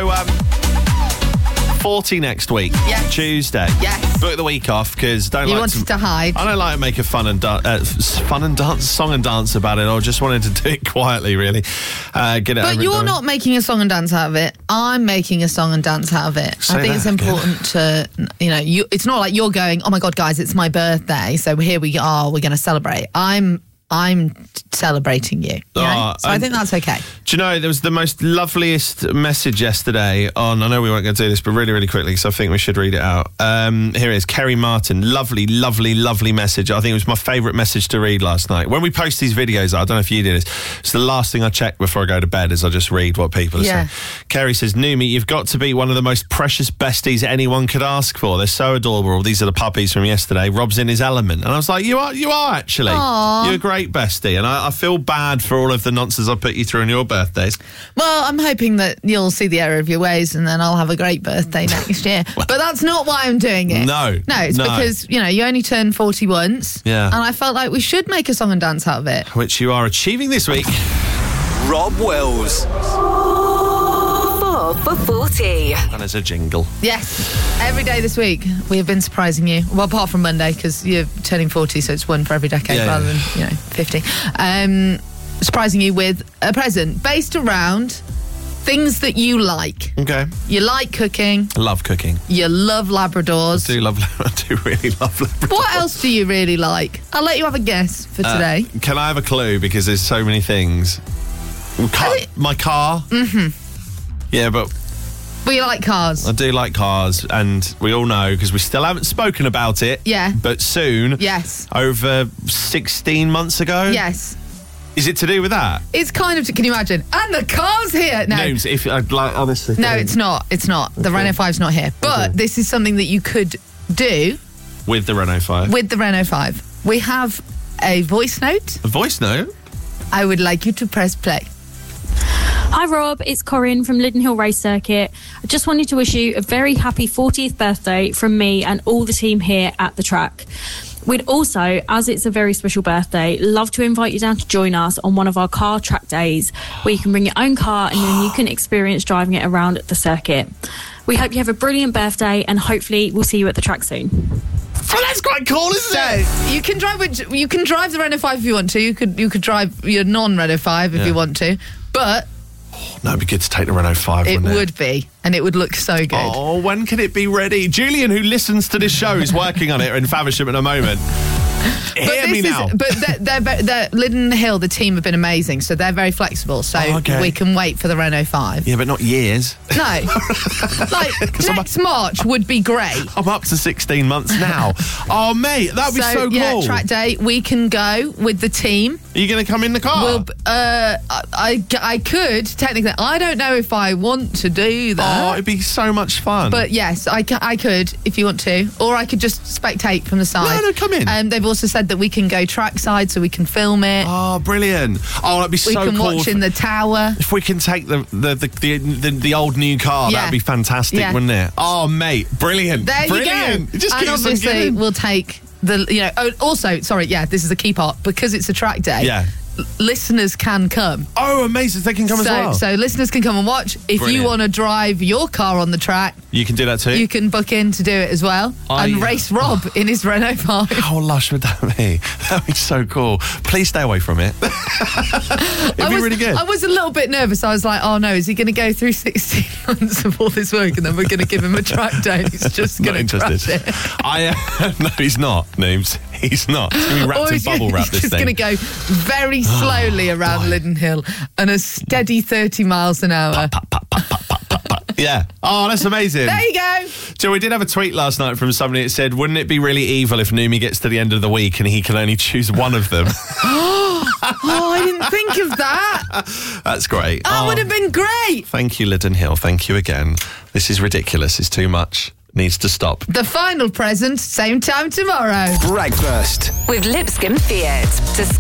So, 40 next week. Yes. Tuesday. Yes. Book the week off because You wanted to hide. I don't like to make a fun and dance, song and dance about it. I just wanted to do it quietly, really. Get it But over you're and done. not making a song and dance out of it. I'm making a song and dance out of it. Say I think that it's important to, it's not like you're going, oh my God, guys, it's my birthday, so here we are, we're going to celebrate. I'm celebrating you. You know? So I think that's okay. Do you know, there was the most loveliest message yesterday on, I know we weren't going to do this, but really, really quickly, because I think we should read it out. Here it is, Kerry Martin. Lovely, lovely, lovely message. I think it was my favourite message to read last night. When we post these videos, I don't know if you did this, it's the last thing I check before I go to bed is I just read what people are saying. Kerry says, Numi, you've got to be one of the most precious besties anyone could ask for. They're so adorable. These are the puppies from yesterday. Rob's in his element. And I was like, you are actually. Aww. You're a great bestie. And I feel bad for all of the nonsense I put you through on your birthdays. Well, I'm hoping that you'll see the error of your ways and then I'll have a great birthday next year. But that's not why I'm doing it. No, it's because, you only turn 40 once. Yeah. And I felt like we should make a song and dance out of it. Which you are achieving this week. Rob Wells. 4 for 40. And there's a jingle. Yes. Every day this week, we have been surprising you. Well, apart from Monday, because you're turning 40, so it's one for every decade rather than, 50. Surprising you with a present based around things that you like. Okay. You like cooking. I love cooking. You love Labradors. I do really love Labradors. What else do you really like? I'll let you have a guess for today. Can I have a clue? Because there's so many things. My car. Mm-hmm. Yeah, but Well, you like cars. I do like cars, and we all know, because we still haven't spoken about it. Yeah. But soon. Yes. Over 16 months ago. Yes. Is it to do with that? It's kind of, can you imagine? And the car's here. No. Names, if I'd like, honestly. No, it's not. It's not. The Renault 5's not here. But this is something that you could do with the Renault 5. with the Renault 5. We have a voice note. A voice note? I would like you to press play. Hi Rob, it's Corinne from Linden Hill Race Circuit. I just wanted to wish you a very happy 40th birthday from me and all the team here at the track. We'd also, as it's a very special birthday, love to invite you down to join us on one of our car track days where you can bring your own car and then you can experience driving it around the circuit. We hope you have a brilliant birthday and hopefully we'll see you at the track soon. Well, that's quite cool, isn't it? You can drive the Renault 5 if you want to. You could drive your non-Renault 5 if you want to. But No, it'd be good to take the Renault 5, it wouldn't it? would be, and it would look so good. Oh, when can it be ready? Julian, who listens to this show, is working on it in Faversham at the moment. Hear me now. But they're Linden Hill, the team have been amazing, so they're very flexible. So we can wait for the Renault 5. Yeah, but not years. No. Like, next March would be great. I'm up to 16 months now. Oh, mate, that'd be so cool. Yeah, track day, we can go with the team. Are you going to come in the car? I could, technically. I don't know if I want to do that. Oh, it'd be so much fun. But yes, I could if you want to. Or I could just spectate from the side. No, come in. They've also said that we can go trackside so we can film it. Oh, brilliant. Oh, that'd be so cool. We can watch in the tower. If we can take the old new car, that'd be fantastic, wouldn't it? Oh, mate, brilliant. There brilliant. you go. Just and obviously we'll take this is the key part, because it's a track day. Yeah. Listeners can come. Oh, amazing. They can come as well. So listeners can come and watch. If you want to drive your car on the track, you can do that too. You can book in to do it as well. And race Rob in his Renault 5. How lush would that be? That'd be so cool. Please stay away from it. It'd be really good. I was a little bit nervous. I was like, oh no, is he going to go through 16 months of all this work and then we're going to give him a track day and he's just going to crash it? No, he's not, Noobs. He's not. He's going to be wrapped in bubble wrap, this thing. He's just going to go very slowly around Linden Hill and a steady 30 miles an hour. Yeah. Oh, that's amazing. There you go. So we did have a tweet last night from somebody that said, wouldn't it be really evil if Numi gets to the end of the week and he can only choose one of them? Oh, I didn't think of that. That's great. That would have been great. Thank you, Linden Hill. Thank you again. This is ridiculous. It's too much. Needs to stop. The final present, same time tomorrow. Breakfast with Lipscomb Fiat.